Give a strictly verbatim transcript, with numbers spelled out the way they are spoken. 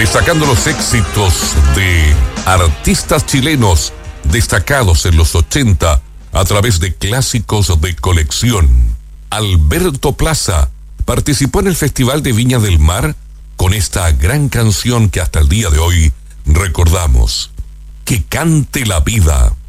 Destacando los éxitos de artistas chilenos destacados en los ochenta a través de clásicos de colección. Alberto Plaza participó en el Festival de Viña del Mar con esta gran canción que hasta el día de hoy recordamos. Que cante la vida.